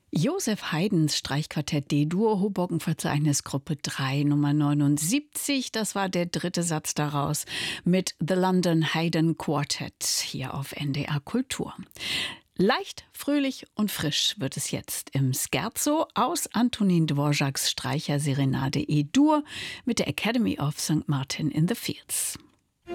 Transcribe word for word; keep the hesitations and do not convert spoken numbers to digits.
Josef Haydns Streichquartett D-Dur, Hoboken-Verzeichnis Gruppe drei, Nummer neunundsiebzig. Das war der dritte Satz daraus mit The London Haydn Quartet hier auf N D R Kultur. Leicht, fröhlich und frisch wird es jetzt im Scherzo aus Antonin Dvořáks Streicherserenade E-Dur mit der Academy of Sankt Martin in the Fields.